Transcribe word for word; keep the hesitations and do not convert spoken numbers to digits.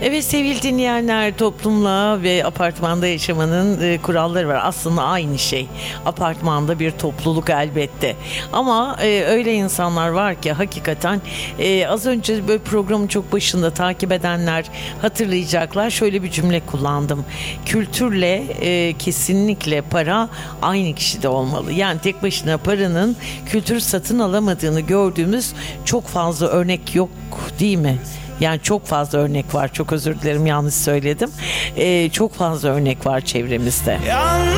Evet sevgili dinleyenler, toplumla ve apartmanda yaşamanın e, kuralları var. Aslında aynı şey. Apartmanda bir topluluk elbette. Ama e, öyle insanlar var ki hakikaten e, az önce böyle programın çok başında takip edenler hatırlayacaklar. Şöyle bir cümle kullandım. Kültürle e, kesinlikle para aynı kişide olmalı. Yani tek başına paranın kültür satın alamadığını gördüğümüz çok fazla örnek yok değil mi? Yani çok fazla örnek var. Çok özür dilerim, yanlış söyledim. Ee, çok fazla örnek var çevremizde.